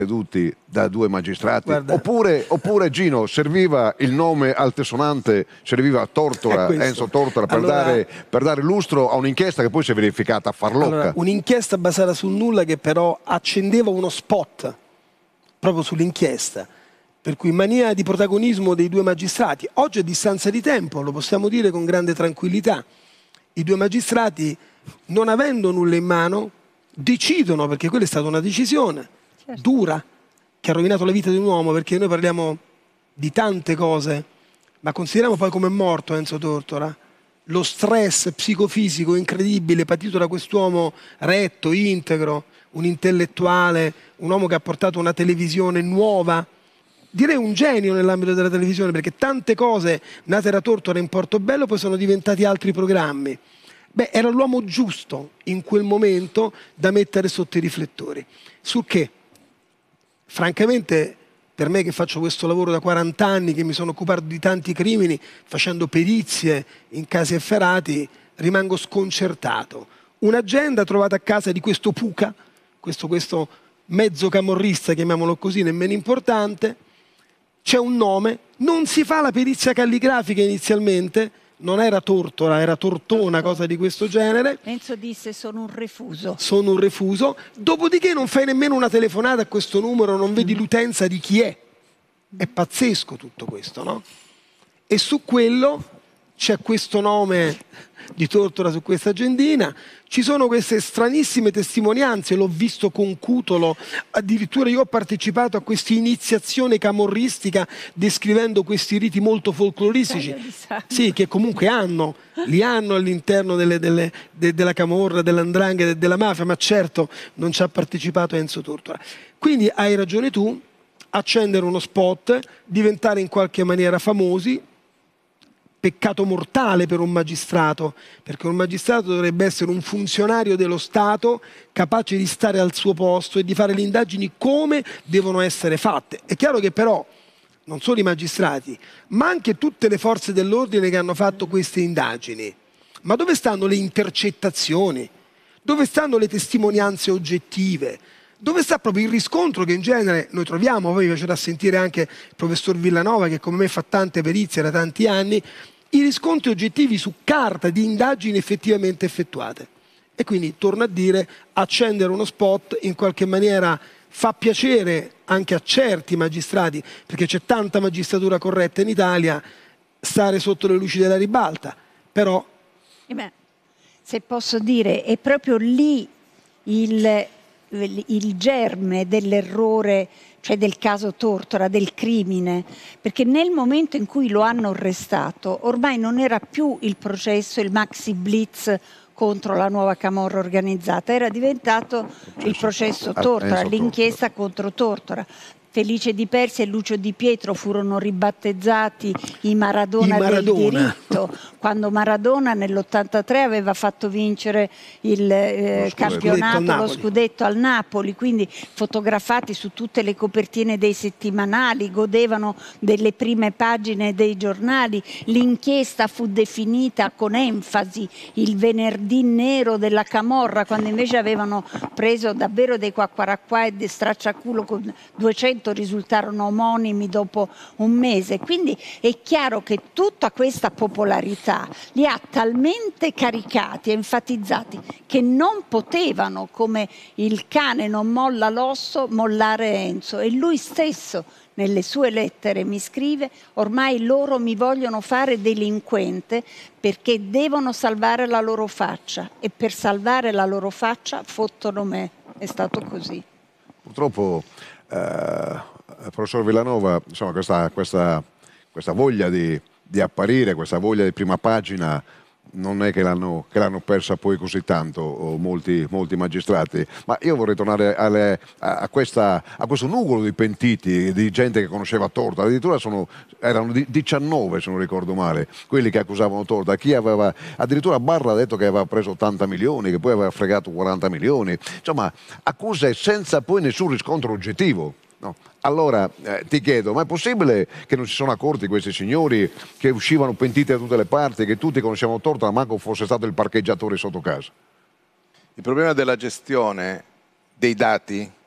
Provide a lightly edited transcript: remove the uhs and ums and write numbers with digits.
creduti da due magistrati. Guarda. Oppure Gino, serviva il nome altesonante, serviva Tortora, Enzo Tortora, per, per dare lustro a un'inchiesta che poi si è verificata farlocca. Allora, un'inchiesta basata sul nulla che però accendeva uno spot proprio sull'inchiesta, per cui mania di protagonismo dei due magistrati. Oggi a distanza di tempo, lo possiamo dire con grande tranquillità, i due magistrati, non avendo nulla in mano, decidono, perché quella è stata una decisione dura, che ha rovinato la vita di un uomo, perché noi parliamo di tante cose, ma consideriamo poi come è morto Enzo Tortora, lo stress psicofisico incredibile patito da quest'uomo retto, integro, un intellettuale, un uomo che ha portato una televisione nuova, direi un genio nell'ambito della televisione, perché tante cose nate da Tortora in Portobello poi sono diventati altri programmi. Beh, era l'uomo giusto in quel momento da mettere sotto i riflettori. Su che? Francamente, per me che faccio questo lavoro da 40 anni, che mi sono occupato di tanti crimini, facendo perizie in casi efferati, rimango sconcertato. Un'agenda trovata a casa di questo Puca, questo mezzo camorrista, chiamiamolo così, nemmeno importante, c'è un nome, non si fa la perizia calligrafica inizialmente, non era Tortora, era Tortona, cosa di questo genere. Enzo disse: sono un refuso. Sono un refuso. Dopodiché non fai nemmeno una telefonata a questo numero, non vedi l'utenza di chi è. È pazzesco tutto questo, no? E su quello c'è questo nome di Tortora su questa agendina, ci sono queste stranissime testimonianze, l'ho visto con Cutolo, addirittura io ho partecipato a questa iniziazione camorristica descrivendo questi riti molto folcloristici, sì, che comunque li hanno all'interno della camorra, dell''ndrangheta e della mafia, ma certo non ci ha partecipato Enzo Tortora. Quindi hai ragione tu, accendere uno spot, diventare in qualche maniera famosi, peccato mortale per un magistrato, perché un magistrato dovrebbe essere un funzionario dello Stato capace di stare al suo posto e di fare le indagini come devono essere fatte. È chiaro che però non solo i magistrati, ma anche tutte le forze dell'ordine che hanno fatto queste indagini, ma dove stanno le intercettazioni? Dove stanno le testimonianze oggettive? Dove sta proprio il riscontro che in genere noi troviamo? Poi mi piacerà sentire anche il professor Villanova, che come me fa tante perizie da tanti anni, i riscontri oggettivi su carta di indagini effettivamente effettuate. E quindi, torno a dire, accendere uno spot in qualche maniera fa piacere anche a certi magistrati, perché c'è tanta magistratura corretta in Italia, stare sotto le luci della ribalta. Però... se posso dire, è proprio lì il germe dell'errore, cioè del caso Tortora, del crimine, perché nel momento in cui lo hanno arrestato ormai non era più il processo, il maxi blitz contro la nuova camorra organizzata, era diventato il processo Tortora, l'inchiesta contro Tortora. Felice Di Persia e Lucio Di Pietro furono ribattezzati i Maradona del diritto, quando Maradona nell'83 aveva fatto vincere il campionato, lo scudetto al Napoli, quindi fotografati su tutte le copertine dei settimanali, godevano delle prime pagine dei giornali. L'inchiesta fu definita con enfasi il venerdì nero della camorra, quando invece avevano preso davvero dei quacquaracquà e dei stracciaculo con 200 risultarono omonimi dopo un mese. Quindi è chiaro che tutta questa popolarità li ha talmente caricati e enfatizzati che non potevano, come il cane non molla l'osso, mollare Enzo. E lui stesso nelle sue lettere mi scrive: ormai loro mi vogliono fare delinquente perché devono salvare la loro faccia, e per salvare la loro faccia fottono me. È stato così. Purtroppo professor Villanova, insomma, questa voglia di apparire, questa voglia di prima pagina non è che l'hanno persa poi così tanto molti magistrati, ma io vorrei tornare a questo nugolo di pentiti, di gente che conosceva Tortora. Addirittura erano 19, se non ricordo male, quelli che accusavano Tortora. Chi aveva, addirittura Barra ha detto che aveva preso 80 milioni, che poi aveva fregato 40 milioni, insomma accuse senza poi nessun riscontro oggettivo. No. Allora ti chiedo, ma è possibile che non si sono accorti questi signori che uscivano pentiti da tutte le parti, che tutti conoscevano Tortora, manco fosse stato il parcheggiatore sotto casa? Il problema della gestione dei dati